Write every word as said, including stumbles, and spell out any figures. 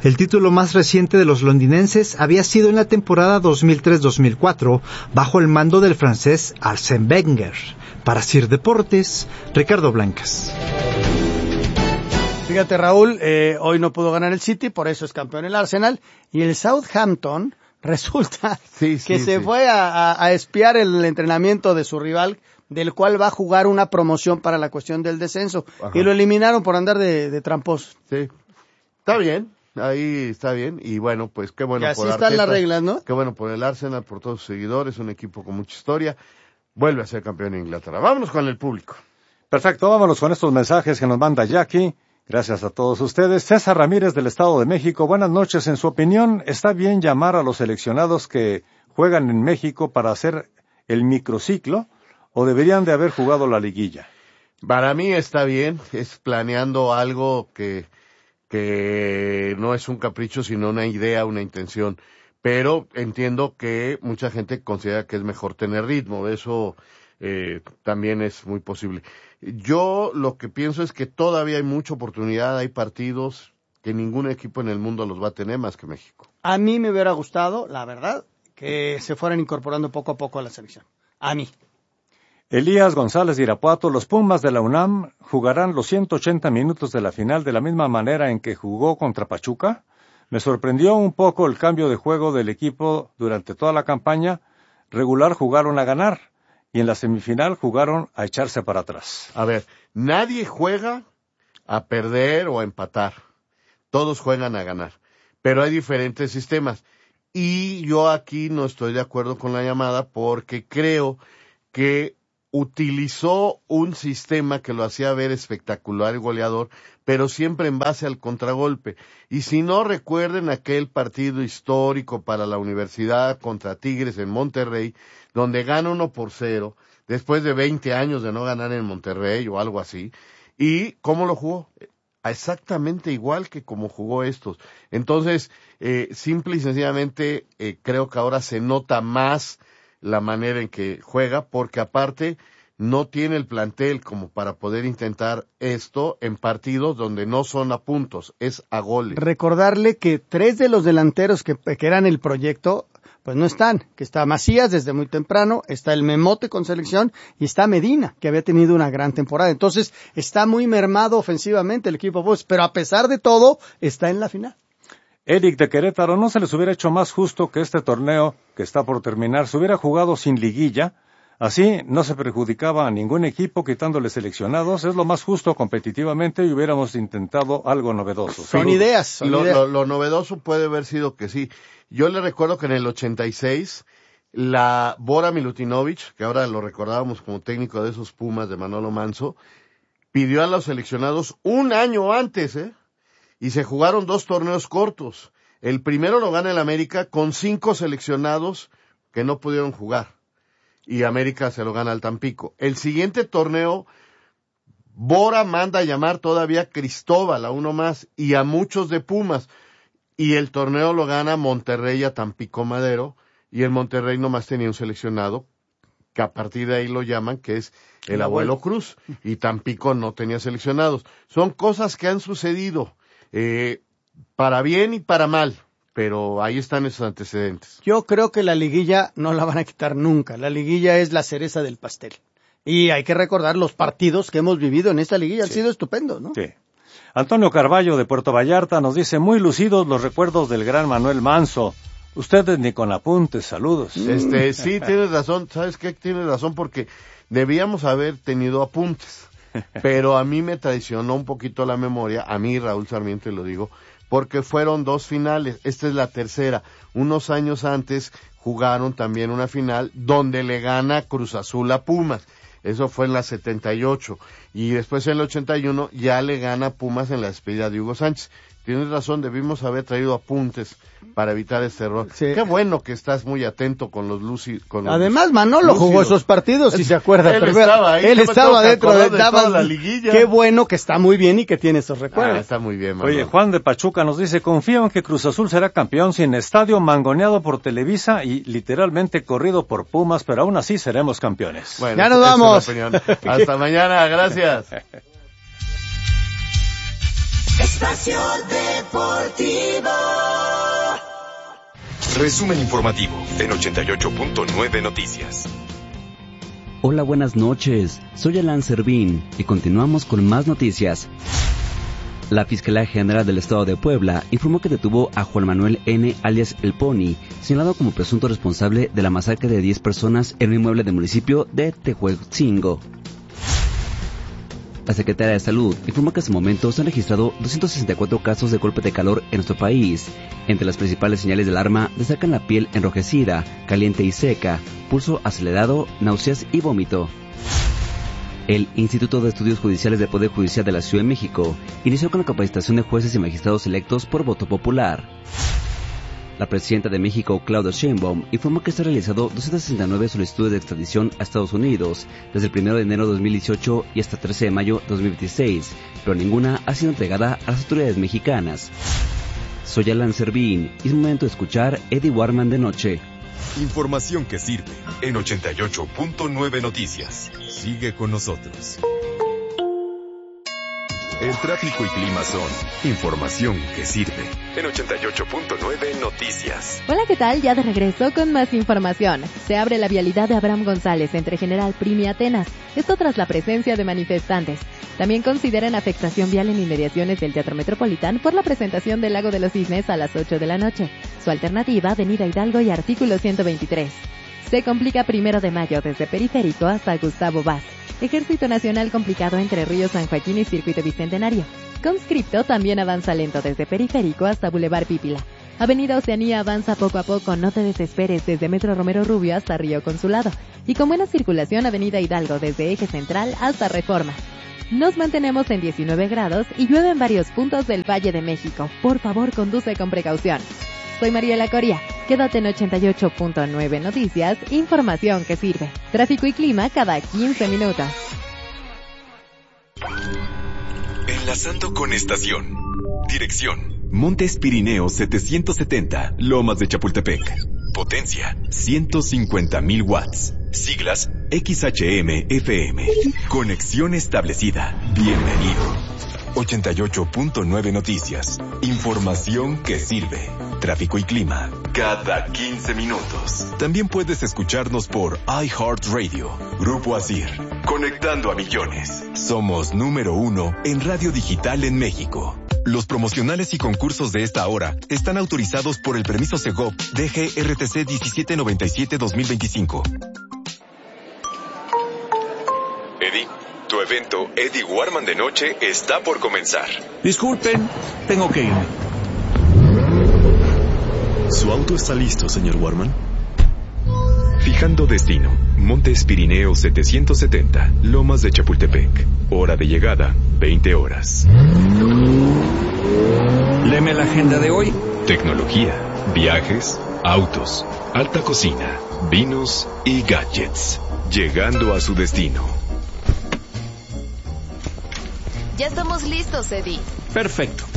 El título más reciente de los londinenses había sido en la temporada dos mil tres dos mil cuatro, bajo el mando del francés Arsène Wenger. Para Sir Deportes, Ricardo Blancas. Fíjate, Raúl, eh, hoy no pudo ganar el City, por eso es campeón el Arsenal, y el Southampton resulta sí, sí, que se sí. fue a, a, a espiar el entrenamiento de su rival, del cual va a jugar una promoción para la cuestión del descenso. Ajá. Y lo eliminaron por andar de, de tramposo. Sí, está bien, ahí está bien, y bueno, pues qué bueno que así por están Arteta, las reglas, ¿no? Qué bueno por el Arsenal, por todos sus seguidores, un equipo con mucha historia, vuelve a ser campeón en Inglaterra. Vámonos con el público. Perfecto, vámonos con estos mensajes que nos manda Jackie. Gracias a todos ustedes. César Ramírez del Estado de México, buenas noches. En su opinión, ¿está bien llamar a los seleccionados que juegan en México para hacer el microciclo o deberían de haber jugado la liguilla? Para mí está bien, es planeando algo que, que no es un capricho, sino una idea, una intención. Pero entiendo que mucha gente considera que es mejor tener ritmo, eso eh, también es muy posible. Yo lo que pienso es que todavía hay mucha oportunidad, hay partidos que ningún equipo en el mundo los va a tener más que México. A mí me hubiera gustado, la verdad, que se fueran incorporando poco a poco a la selección. A mí. Elías González de Irapuato, los Pumas de la UNAM jugarán los ciento ochenta minutos de la final de la misma manera en que jugó contra Pachuca. Me sorprendió un poco el cambio de juego del equipo durante toda la campaña. Regular jugaron a ganar. Y en la semifinal jugaron a echarse para atrás. A ver, nadie juega a perder o a empatar. Todos juegan a ganar. Pero hay diferentes sistemas. Y yo aquí no estoy de acuerdo con la llamada porque creo que utilizó un sistema que lo hacía ver espectacular y goleador, pero siempre en base al contragolpe. Y si no recuerden aquel partido histórico para la Universidad contra Tigres en Monterrey, donde gana uno por cero, después de veinte años de no ganar en Monterrey o algo así, y ¿cómo lo jugó? Exactamente igual que como jugó estos. Entonces, eh, simple y sencillamente, eh, creo que ahora se nota más la manera en que juega, porque aparte no tiene el plantel como para poder intentar esto en partidos donde no son a puntos, es a goles. Recordarle que tres de los delanteros que, que eran el proyecto, pues no están, que está Macías desde muy temprano, está el Memote con selección y está Medina, que había tenido una gran temporada. Entonces, está muy mermado ofensivamente el equipo, pues, pero a pesar de todo, está en la final. Eric de Querétaro, ¿no se les hubiera hecho más justo que este torneo, que está por terminar, se hubiera jugado sin liguilla? Así no se perjudicaba a ningún equipo quitándole seleccionados. Es lo más justo competitivamente y hubiéramos intentado algo novedoso. Son ¿Sí? ideas. Son lo, ideas. Lo, lo novedoso puede haber sido que sí. Yo le recuerdo que en el ochenta y seis, la Bora Milutinovic, que ahora lo recordábamos como técnico de esos Pumas de Manolo Manso, pidió a los seleccionados un año antes, ¿eh? Y se jugaron dos torneos cortos. El primero lo gana el América con cinco seleccionados que no pudieron jugar. Y América se lo gana al Tampico. El siguiente torneo, Bora manda a llamar todavía a Cristóbal, a uno más, y a muchos de Pumas. Y el torneo lo gana Monterrey a Tampico Madero, y el Monterrey nomás tenía un seleccionado, que a partir de ahí lo llaman, que es el Abuelo Cruz, y Tampico no tenía seleccionados. Son cosas que han sucedido, eh, para bien y para mal, pero ahí están esos antecedentes. Yo creo que la liguilla no la van a quitar nunca, la liguilla es la cereza del pastel. Y hay que recordar los partidos que hemos vivido en esta liguilla, sí. Han sido estupendos, ¿no? Sí. Antonio Carballo de Puerto Vallarta nos dice, muy lucidos los recuerdos del gran Manuel Manso. Ustedes ni con apuntes, saludos. Este, sí, tienes razón, ¿sabes qué? Tienes razón porque debíamos haber tenido apuntes, pero a mí me traicionó un poquito la memoria, a mí Raúl Sarmiento, y lo digo, porque fueron dos finales, esta es la tercera. Unos años antes jugaron también una final donde le gana Cruz Azul a Pumas. Eso fue en la setenta y ocho. Y después en el ochenta y uno ya le gana Pumas en la despedida de Hugo Sánchez. Tienes razón, debimos haber traído apuntes para evitar este error. Sí. Qué bueno que estás muy atento con los Lucy. Con los Además, Manolo lúcidos. Jugó esos partidos, si se acuerda. Él pero estaba ahí. Él estaba dentro de, de toda la liguilla. Qué bueno que está muy bien y que tiene esos recuerdos. Ah, está muy bien, Manolo. Oye, Juan de Pachuca nos dice, confío en que Cruz Azul será campeón sin estadio, mangoneado por Televisa y literalmente corrido por Pumas, pero aún así seremos campeones. Bueno, ya nos vamos. Hasta mañana, gracias. Espacio Deportivo. Resumen informativo en ochenta y ocho punto nueve Noticias. Hola, buenas noches. Soy Alan Servín y continuamos con más noticias. La Fiscalía General del Estado de Puebla informó que detuvo a Juan Manuel N., alias El Pony, señalado como presunto responsable de la masacre de diez personas en un inmueble del municipio de Tehuetzingo. La Secretaría de Salud informó que hasta el momento se han registrado doscientos sesenta y cuatro casos de golpe de calor en nuestro país. Entre las principales señales de alarma destacan la piel enrojecida, caliente y seca, pulso acelerado, náuseas y vómito. El Instituto de Estudios Judiciales del Poder Judicial de la Ciudad de México inició con la capacitación de jueces y magistrados electos por voto popular. La presidenta de México, Claudia Sheinbaum, informó que se han realizado doscientas sesenta y nueve solicitudes de extradición a Estados Unidos desde el primero de enero de dos mil dieciocho y hasta el trece de mayo de dos mil veintiséis, pero ninguna ha sido entregada a las autoridades mexicanas. Soy Alan Servín y es momento de escuchar Eddie Warman de noche. Información que sirve en ochenta y ocho punto nueve Noticias. Sigue con nosotros. El tráfico y clima son información que sirve en ochenta y ocho punto nueve Noticias. Hola, ¿qué tal? Ya de regreso con más información. Se abre la vialidad de Abraham González entre General Prim y Atenas. Esto tras la presencia de manifestantes. También consideran afectación vial en inmediaciones del Teatro Metropolitán por la presentación del Lago de los Cisnes a las ocho de la noche. Su alternativa, Avenida Hidalgo y Artículo ciento veintitrés. Se complica primero de mayo desde Periférico hasta Gustavo Vaz. Ejército Nacional complicado entre Río San Joaquín y Circuito Bicentenario. Conscripto también avanza lento desde Periférico hasta Boulevard Pípila. Avenida Oceanía avanza poco a poco, no te desesperes, desde Metro Romero Rubio hasta Río Consulado. Y con buena circulación, Avenida Hidalgo desde Eje Central hasta Reforma. Nos mantenemos en diecinueve grados y llueve en varios puntos del Valle de México. Por favor, conduce con precaución. Soy Mariela Coria. Quédate en ochenta y ocho punto nueve Noticias, información que sirve. Tráfico y clima cada quince minutos. Enlazando con estación. Dirección: Montes Pirineos setecientos setenta, Lomas de Chapultepec. Potencia: ciento cincuenta mil watts. Siglas: X H M F M. Conexión establecida. Bienvenido. ochenta y ocho punto nueve Noticias. Información que sirve. Tráfico y clima cada quince minutos. También puedes escucharnos por iHeartRadio. Grupo Asir. Conectando a millones. Somos número uno en radio digital en México. Los promocionales y concursos de esta hora están autorizados por el permiso Segov D G R T C diecisiete noventa y siete dos mil veinticinco. Eddie, tu evento Eddie Warman de noche está por comenzar. Disculpen, tengo que irme. ¿Su auto está listo, señor Warman? Fijando destino: Montes Pirineos setecientos setenta, Lomas de Chapultepec. Hora de llegada: veinte horas. Léeme la agenda de hoy. Tecnología, viajes, autos, alta cocina, vinos y gadgets. Llegando a su destino. Ya estamos listos, Eddie. Perfecto.